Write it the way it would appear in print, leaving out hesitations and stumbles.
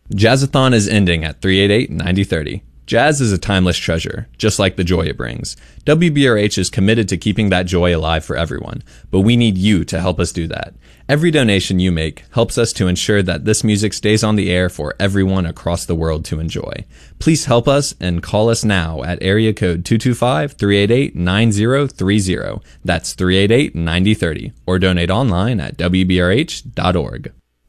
Jazzathon is ending at 388-9030. Jazz is a timeless treasure, just like the joy it brings. WBRH is committed to keeping that joy alive for everyone, but we need you to help us do that. Every donation you make helps us to ensure that this music stays on the air for everyone across the world to enjoy. Please help us and call us now at area code 225-388-9030. That's 388-9030, or donate online at WBRH.org.